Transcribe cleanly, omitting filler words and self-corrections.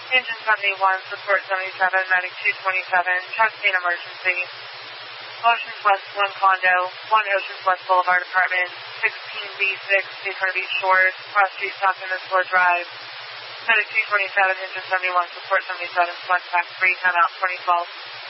Engine 71, support 77, medic 227, chest pain emergency. Oceans West 1 condo, 1 Oceans West Boulevard apartment, 16B6, Daytona Beach Shores, cross street stopped in Missoula Drive. Medic 227, engine 71, support 77, select back 3, 10 out, 2012.